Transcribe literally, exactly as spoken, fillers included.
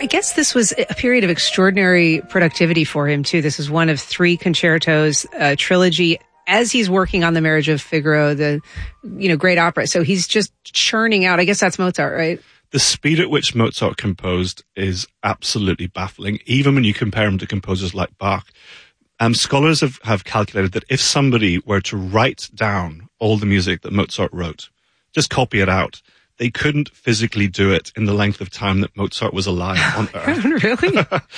I guess this was a period of extraordinary productivity for him, too. This is one of three concertos, uh, trilogy, as he's working on The Marriage of Figaro, the, you know, great opera. So he's just churning out. I guess that's Mozart, right? The speed at which Mozart composed is absolutely baffling, even when you compare him to composers like Bach. Um, scholars have, have calculated that if somebody were to write down all the music that Mozart wrote, just copy it out, they couldn't physically do it in the length of time that Mozart was alive on Earth. Really?